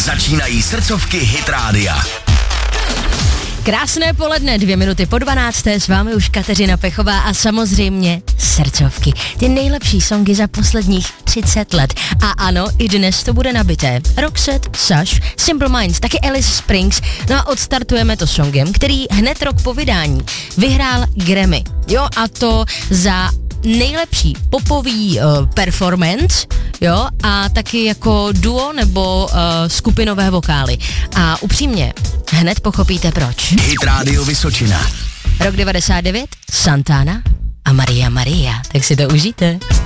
Začínají srdcovky Hit Rádia. Krásné poledne, 2:02, s vámi už Kateřina Pechová a samozřejmě srdcovky. Ty nejlepší songy za posledních 30 let. A ano, i dnes to bude nabité. Roxette, Sash, Simple Minds, taky Alice Springs. No a odstartujeme to songem, který hned rok po vydání vyhrál Grammy. Jo, a to za nejlepší popový performance, jo, a taky jako duo nebo skupinové vokály. A upřímně, hned pochopíte proč. Hit Radio Vysočina. Rok 99, Santana a Maria Maria. Tak si to užijte.